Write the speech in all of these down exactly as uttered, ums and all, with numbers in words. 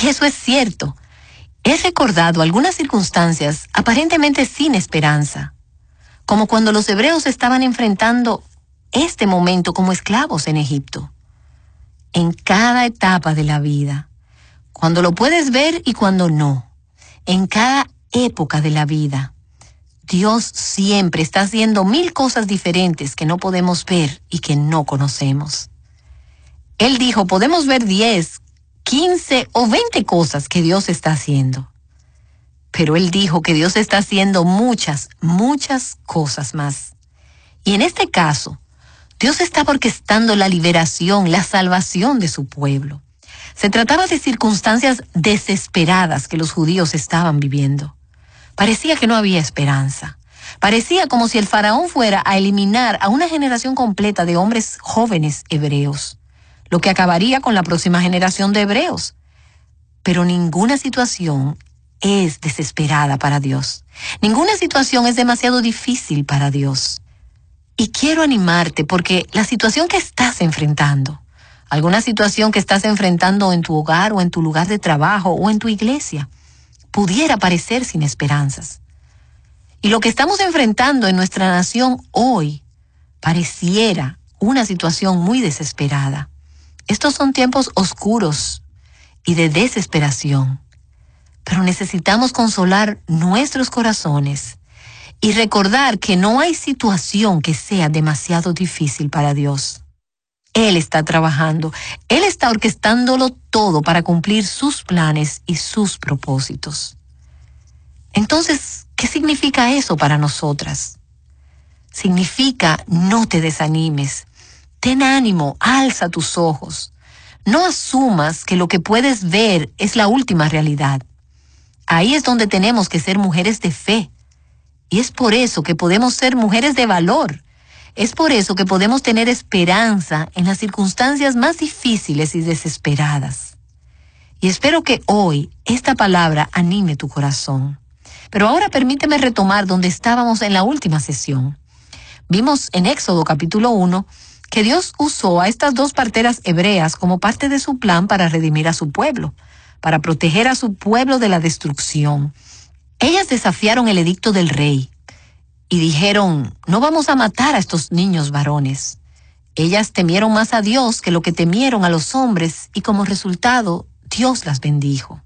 Y eso es cierto. He recordado algunas circunstancias aparentemente sin esperanza, como cuando los hebreos estaban enfrentando este momento como esclavos en Egipto. En cada etapa de la vida, cuando lo puedes ver y cuando no, en cada época de la vida, Dios siempre está haciendo mil cosas diferentes que no podemos ver y que no conocemos. Él dijo, podemos ver diez, quince o veinte cosas que Dios está haciendo. Pero Él dijo que Dios está haciendo muchas, muchas cosas más. Y en este caso, Dios estaba orquestando la liberación, la salvación de su pueblo. Se trataba de circunstancias desesperadas que los judíos estaban viviendo. Parecía que no había esperanza. Parecía como si el faraón fuera a eliminar a una generación completa de hombres jóvenes hebreos, lo que acabaría con la próxima generación de hebreos. Pero ninguna situación es desesperada para Dios. Ninguna situación es demasiado difícil para Dios. Y quiero animarte porque la situación que estás enfrentando, alguna situación que estás enfrentando en tu hogar o en tu lugar de trabajo o en tu iglesia, pudiera parecer sin esperanzas. Y lo que estamos enfrentando en nuestra nación hoy pareciera una situación muy desesperada. Estos son tiempos oscuros y de desesperación, pero necesitamos consolar nuestros corazones y recordar que no hay situación que sea demasiado difícil para Dios. Él está trabajando, Él está orquestándolo todo para cumplir sus planes y sus propósitos. Entonces, ¿qué significa eso para nosotras? Significa no te desanimes, ten ánimo, alza tus ojos. No asumas que lo que puedes ver es la última realidad. Ahí es donde tenemos que ser mujeres de fe. Y es por eso que podemos ser mujeres de valor. Es por eso que podemos tener esperanza en las circunstancias más difíciles y desesperadas. Y espero que hoy esta palabra anime tu corazón. Pero ahora permíteme retomar donde estábamos en la última sesión. Vimos en Éxodo capítulo uno que Dios usó a estas dos parteras hebreas como parte de su plan para redimir a su pueblo, para proteger a su pueblo de la destrucción. Ellas desafiaron el edicto del rey y dijeron, no vamos a matar a estos niños varones. Ellas temieron más a Dios que lo que temieron a los hombres y como resultado, Dios las bendijo.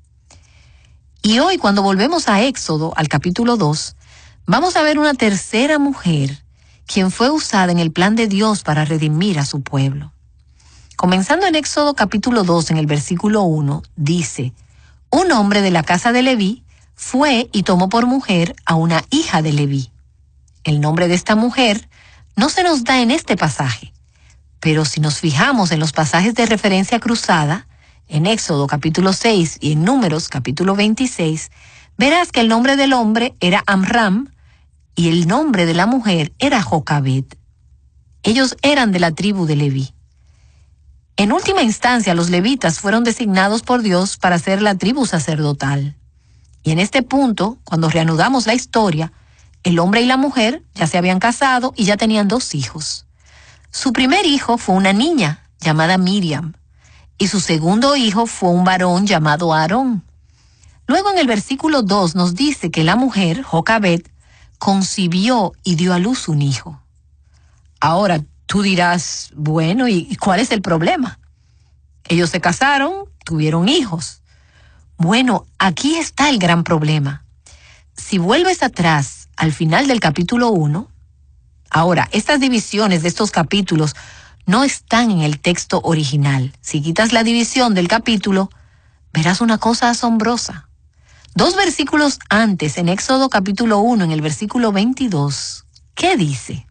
Y hoy cuando volvemos a Éxodo, al capítulo dos, vamos a ver una tercera mujer quien fue usada en el plan de Dios para redimir a su pueblo. Comenzando en Éxodo capítulo dos, en el versículo uno, dice, un hombre de la casa de Leví fue y tomó por mujer a una hija de Leví. El nombre de esta mujer no se nos da en este pasaje, pero si nos fijamos en los pasajes de referencia cruzada, en Éxodo capítulo seis y en Números capítulo veintiséis, verás que el nombre del hombre era Amram y el nombre de la mujer era Jocabed. Ellos eran de la tribu de Leví. En última instancia, los levitas fueron designados por Dios para ser la tribu sacerdotal. Y en este punto, cuando reanudamos la historia, el hombre y la mujer ya se habían casado y ya tenían dos hijos. Su primer hijo fue una niña llamada Miriam, y su segundo hijo fue un varón llamado Aarón. Luego en el versículo dos nos dice que la mujer, Jocabed, concibió y dio a luz un hijo. Ahora tú dirás, bueno, ¿y cuál es el problema? Ellos se casaron, tuvieron hijos. Bueno, aquí está el gran problema. Si vuelves atrás al final del capítulo uno, ahora, estas divisiones de estos capítulos no están en el texto original. Si quitas la división del capítulo, verás una cosa asombrosa. Dos versículos antes, en Éxodo capítulo uno, en el versículo veintidós, ¿qué dice?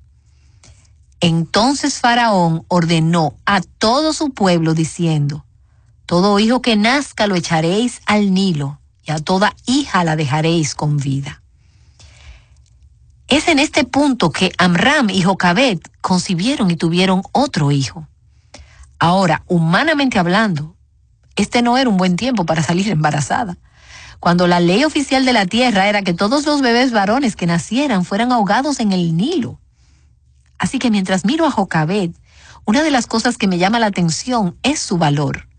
Entonces Faraón ordenó a todo su pueblo diciendo, todo hijo que nazca lo echaréis al Nilo, y a toda hija la dejaréis con vida. Es en este punto que Amram y Jocabed concibieron y tuvieron otro hijo. Ahora, humanamente hablando, este no era un buen tiempo para salir embarazada, cuando la ley oficial de la tierra era que todos los bebés varones que nacieran fueran ahogados en el Nilo. Así que mientras miro a Jocabed, una de las cosas que me llama la atención es su valor.